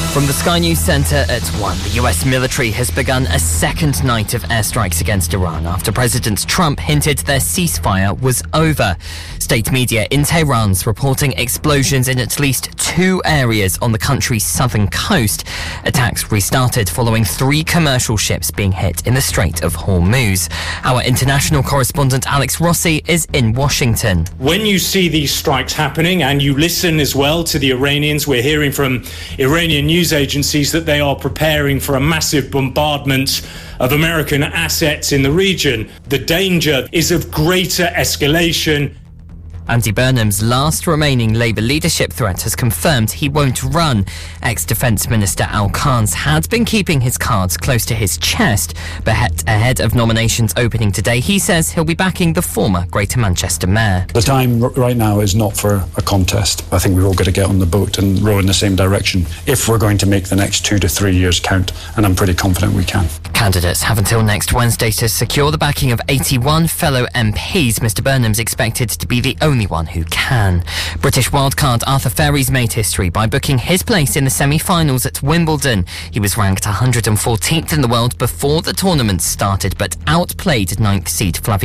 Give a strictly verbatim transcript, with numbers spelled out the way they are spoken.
From the Sky News Centre at one, the U S military has begun a second night of airstrikes against Iran after President Trump hinted their ceasefire was over. State media in Tehran's reporting explosions in at least two areas on the country's southern coast. Attacks restarted following three commercial ships being hit in the Strait of Hormuz. Our international correspondent Alex Rossi is in Washington. When you see these strikes happening and you listen as well to the Iranians, we're hearing from Iranian news agencies that they are preparing for a massive bombardment of American assets in the region. The danger is of greater escalation. Andy Burnham's last remaining Labour leadership threat has confirmed he won't run. Ex-Defence Minister Al Khan's had been keeping his cards close to his chest, but ahead of nominations opening today, he says he'll be backing the former Greater Manchester Mayor. The time right now is not for a contest. I think we've all got to get on the boat and row in the same direction if we're going to make the next two to three years count, and I'm pretty confident we can. Candidates have until next Wednesday to secure the backing of eighty-one fellow M Ps. Mister Burnham's expected to be the only one who can. British wildcard Arthur Ferry's made history by booking his place in the semi-finals at Wimbledon. He was ranked one hundred fourteenth in the world before the tournament started, but outplayed ninth seed Flavio